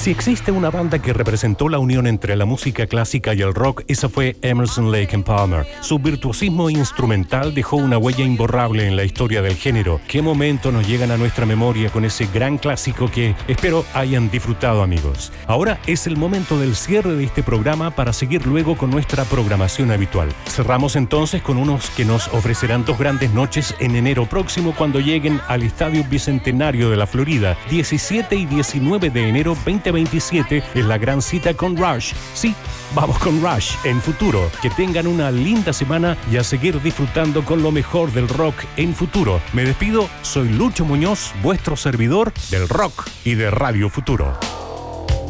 Si existe una banda que representó la unión entre la música clásica y el rock, esa fue Emerson, Lake and Palmer. Su virtuosismo instrumental dejó una huella imborrable en la historia del género. ¿Qué momentos nos llegan a nuestra memoria con ese gran clásico que espero hayan disfrutado, amigos? Ahora es el momento del cierre de este programa para seguir luego con nuestra programación habitual. Cerramos entonces con unos que nos ofrecerán dos grandes noches en enero próximo cuando lleguen al Estadio Bicentenario de la Florida. 17 y 19 de enero 2027 es la gran cita con Rush. Sí, vamos con Rush en Futuro. Que tengan una linda semana y a seguir disfrutando con lo mejor del rock en Futuro. Me despido, soy Lucho Muñoz, vuestro servidor del rock y de Radio Futuro.